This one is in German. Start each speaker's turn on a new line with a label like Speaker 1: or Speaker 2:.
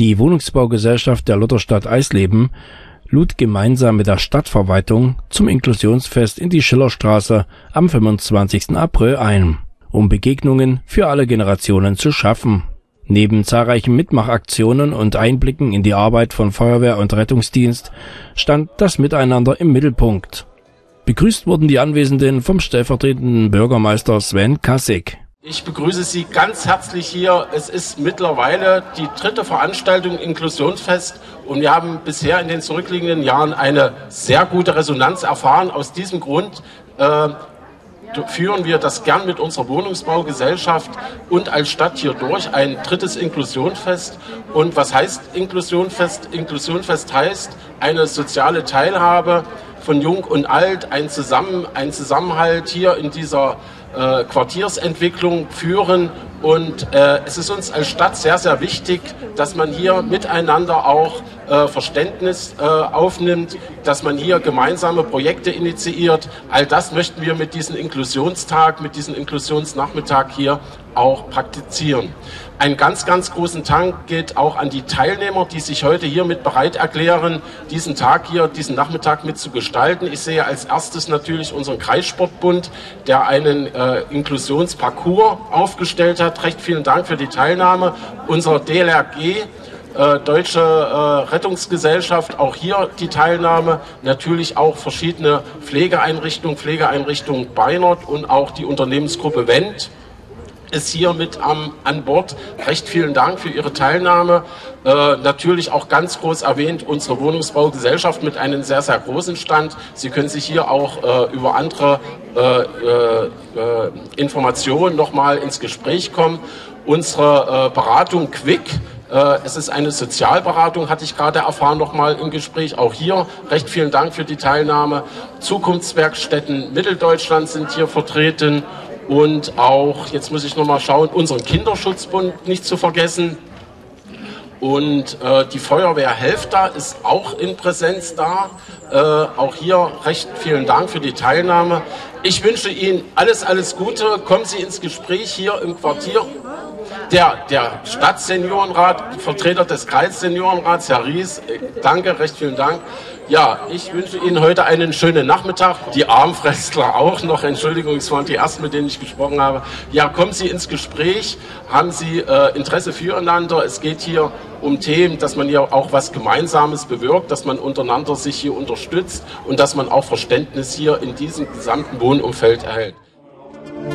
Speaker 1: Die Wohnungsbaugesellschaft der Lutherstadt Eisleben lud gemeinsam mit der Stadtverwaltung zum Inklusionsfest in die Schillerstraße am 25. April ein, um Begegnungen für alle Generationen zu schaffen. Neben zahlreichen Mitmachaktionen und Einblicken in die Arbeit von Feuerwehr und Rettungsdienst stand das Miteinander im Mittelpunkt. Begrüßt wurden die Anwesenden vom stellvertretenden Bürgermeister Sven Kassig.
Speaker 2: Ich begrüße Sie ganz herzlich hier. Es ist mittlerweile die 3. Veranstaltung Inklusionsfest und wir haben bisher in den zurückliegenden Jahren eine sehr gute Resonanz erfahren. Aus diesem Grund führen wir das gern mit unserer Wohnungsbaugesellschaft und als Stadt hier durch, ein 3. Inklusionsfest. Und was heißt Inklusionsfest? Inklusionsfest heißt eine soziale Teilhabe von Jung und Alt, ein Zusammenhalt hier in dieser Quartiersentwicklung führen. Und es ist uns als Stadt sehr, sehr wichtig, dass man hier miteinander auch Verständnis aufnimmt, dass man hier gemeinsame Projekte initiiert. All das möchten wir mit diesem Inklusionstag, mit diesem Inklusionsnachmittag hier auch praktizieren. Einen ganz, ganz großen Dank geht auch an die Teilnehmer, die sich heute hier mit bereit erklären, diesen Tag hier, diesen Nachmittag mitzugestalten. Ich sehe als erstes natürlich unseren Kreissportbund, der einen Inklusionsparcours aufgestellt hat. Recht vielen Dank für die Teilnahme. Unser DLRG, Deutsche Rettungsgesellschaft, auch hier die Teilnahme. Natürlich auch verschiedene Pflegeeinrichtungen Beinert und auch die Unternehmensgruppe Wendt ist hier mit an Bord. Recht vielen Dank für Ihre Teilnahme. Natürlich auch ganz groß erwähnt unsere Wohnungsbaugesellschaft mit einem sehr, sehr großen Stand. Sie können sich hier auch über andere Informationen nochmal ins Gespräch kommen. Unsere Beratung Quick, es ist eine Sozialberatung, hatte ich gerade erfahren, nochmal im Gespräch. Auch hier recht vielen Dank für die Teilnahme. Zukunftswerkstätten Mitteldeutschland sind hier vertreten. Und auch, jetzt muss ich nochmal schauen, unseren Kinderschutzbund nicht zu vergessen. Und die Feuerwehr Helfta ist auch in Präsenz da. Auch hier recht vielen Dank für die Teilnahme. Ich wünsche Ihnen alles Gute. Kommen Sie ins Gespräch hier im Quartier. Der Stadtseniorenrat, Vertreter des Kreisseniorenrats, Herr Ries, danke, recht vielen Dank. Ja, ich wünsche Ihnen heute einen schönen Nachmittag. Die Armfressler auch noch, Entschuldigung, es waren die ersten, mit denen ich gesprochen habe. Ja, kommen Sie ins Gespräch, haben Sie Interesse füreinander. Es geht hier um Themen, dass man hier auch was Gemeinsames bewirkt, dass man untereinander sich hier unterstützt und dass man auch Verständnis hier in diesem gesamten Wohnumfeld erhält.